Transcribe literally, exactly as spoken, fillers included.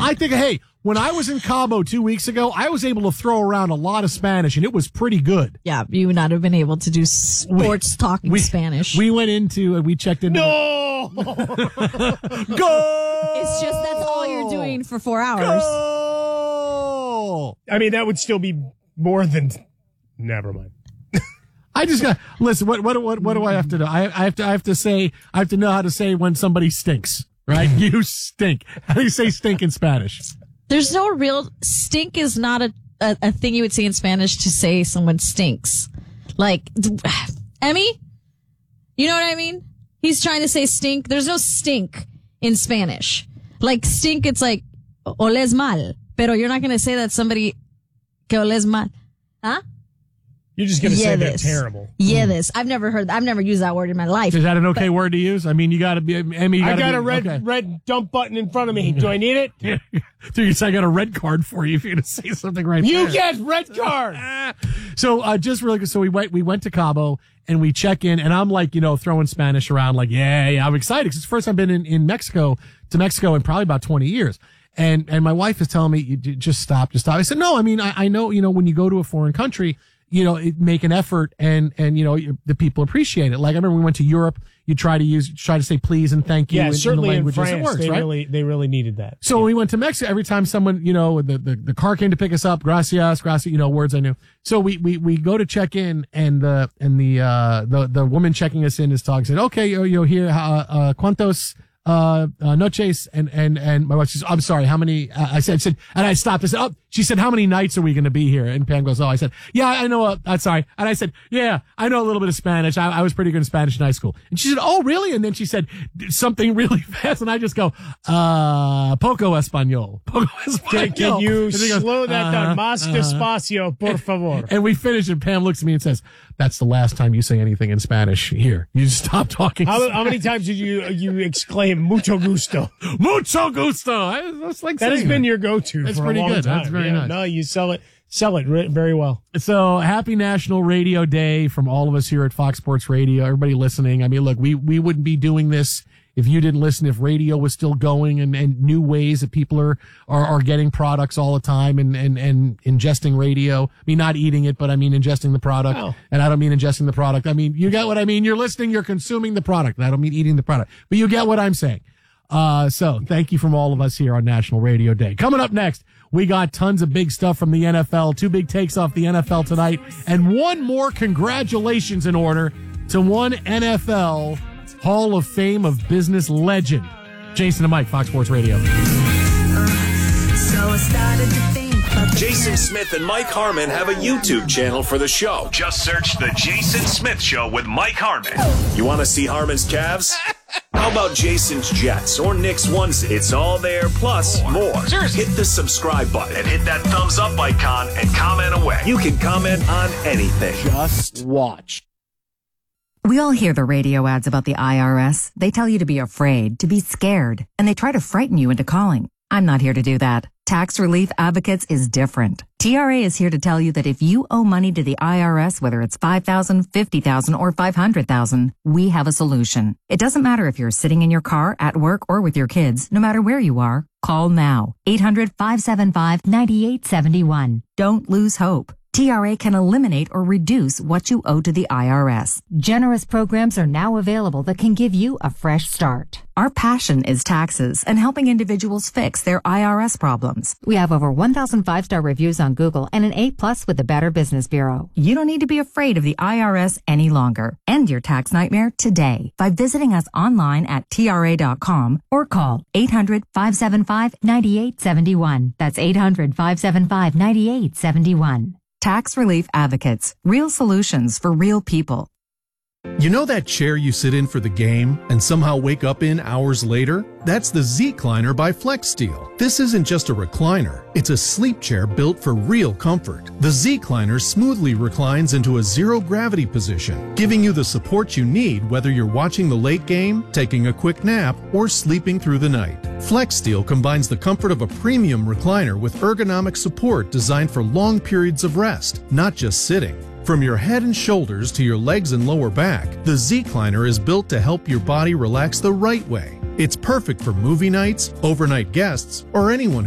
I think, hey, when I was in Cabo two weeks ago, I was able to throw around a lot of Spanish, and it was pretty good. Yeah, you would not have been able to do sports we, talking we, Spanish. We went into, and we checked into. No! Go! It's just that's all you're doing for four hours. Go! I mean, that would still be more than. Never mind. I just got listen. What what what what do I have to do? I, I have to I have to say I have to know how to say when somebody stinks. Right? You stink. How do you say stink in Spanish? There's no real stink is not a, a, a thing you would say in Spanish to say someone stinks. Like, Emmy? You know what I mean? He's trying to say stink. There's no stink in Spanish. Like stink, it's like oles mal. Pero you're not going to say that somebody que oles mal. Huh? You're just going to say they're Yedes. terrible. Yeah, this. I've never heard, I've never used that word in my life. Is that an okay but, word to use? I mean, you got to be, Emmy, you I gotta got be, a red okay. red dump button in front of me. Do I need it? Dude, I got a red card for you if you're going to say something right you there. get red card. So, uh, just really good. So we went, we went to Cabo and we check in and I'm like, you know, throwing Spanish around like, yeah, yeah, I'm excited because it's the first time I've been in, in Mexico to Mexico in probably about twenty years. And, and my wife is telling me, you just stop, just stop. I said, no, I mean, I, I know, you know, when you go to a foreign country, you know, it, make an effort and, and, you know, the people appreciate it. Like, I remember we went to Europe, you try to use, try to say please and thank you yeah, in, certainly in the languages. in France, it works, they right? really, they really needed that. So yeah. when we went to Mexico, every time someone, you know, the, the, the car came to pick us up, gracias, gracias, you know, words I knew. So we, we, we go to check in and the, and the, uh, the, the woman checking us in is talking, said, okay, you know, here, uh, uh, cuantos, uh, uh, noches, and, and, and my wife says, I'm sorry, how many, uh, I said, I said, and I stopped, I said, oh, she said, how many nights are we going to be here? And Pam goes, oh, I said, yeah, I know, uh, I'm sorry. And I said, yeah, I know a little bit of Spanish. I, I was pretty good in Spanish in high school. And she said, oh, really? And then she said something really fast. And I just go, uh, poco español. Poco español. Can, can you slow goes, that uh-huh, down? Más uh-huh. despacio, por favor. And we finish and Pam looks at me and says, that's the last time you say anything in Spanish here. You stop talking. How, how many times did you, you exclaim mucho gusto? Mucho gusto. I, that's like that has been your go-to That's for pretty a long good. time. That's very yeah, nice. No, you sell it, sell it re- very well. So happy National Radio Day from all of us here at Fox Sports Radio. Everybody listening. I mean, look, we, we wouldn't be doing this if you didn't listen, if radio was still going and, and new ways that people are, are, are getting products all the time and, and, and ingesting radio. I mean, not eating it, but I mean ingesting the product. Oh. And I don't mean ingesting the product. I mean, you get what I mean. You're listening, you're consuming the product. I don't mean eating the product, but you get what I'm saying. Uh, so thank you from all of us here on National Radio Day. Coming up next, we got tons of big stuff from the N F L, two big takes off the N F L tonight, and one more congratulations in order to one N F L Hall of Fame of Business legend. Jason and Mike, Fox Sports Radio. So I started to think about the Jason Smith and Mike Harmon have a YouTube channel for the show. Just search The Jason Smith Show with Mike Harmon. You want to see Harmon's calves? How about Jason's Jets or Nick's onesie? It's all there, plus more. Seriously. Hit the subscribe button and hit that thumbs up icon and comment away. You can comment on anything. Just watch. We all hear the radio ads about the I R S. They tell you to be afraid, to be scared, and they try to frighten you into calling. I'm not here to do that. Tax Relief Advocates is different. T R A is here to tell you that if you owe money to the I R S, whether it's five thousand dollars, fifty thousand dollars, or five hundred thousand dollars, we have a solution. It doesn't matter if you're sitting in your car, at work, or with your kids. No matter where you are, call now. eight hundred, five seven five, nine eight seven one. Don't lose hope. T R A can eliminate or reduce what you owe to the I R S. Generous programs are now available that can give you a fresh start. Our passion is taxes and helping individuals fix their I R S problems. We have over one thousand five-star reviews on Google and an A plus with the Better Business Bureau. You don't need to be afraid of the I R S any longer. End your tax nightmare today by visiting us online at T R A dot com or call eight hundred, five seven five, nine eight seven one. That's eight hundred, five seven five, nine eight seven one. Tax Relief Advocates. Real solutions for real people. You know that chair you sit in for the game and somehow wake up in hours later? That's the Z-Cliner by FlexSteel. This isn't just a recliner. It's a sleep chair built for real comfort. The Z-Cliner smoothly reclines into a zero-gravity position, giving you the support you need whether you're watching the late game, taking a quick nap, or sleeping through the night. FlexSteel combines the comfort of a premium recliner with ergonomic support designed for long periods of rest, not just sitting. From your head and shoulders to your legs and lower back, the Z-Cliner is built to help your body relax the right way. It's perfect for movie nights, overnight guests, or anyone